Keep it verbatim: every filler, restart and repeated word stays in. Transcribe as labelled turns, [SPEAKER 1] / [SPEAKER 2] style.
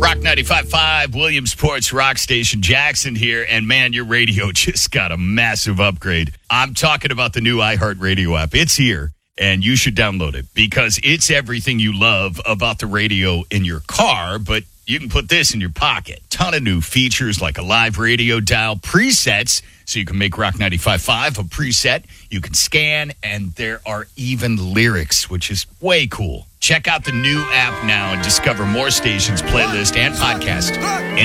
[SPEAKER 1] Rock ninety-five point five, Williamsport's Rock Station. Jackson here, and man, your radio just got a massive upgrade. I'm talking about the new iHeartRadio app. It's here, and you should download it because it's everything you love about the radio in your car, but you can put this in your pocket. Ton of new features like a live radio dial, presets, so you can make Rock ninety-five point five a preset. You can scan, and there are even lyrics, which is way cool. Check out the new app now and discover more stations, playlist, and podcast.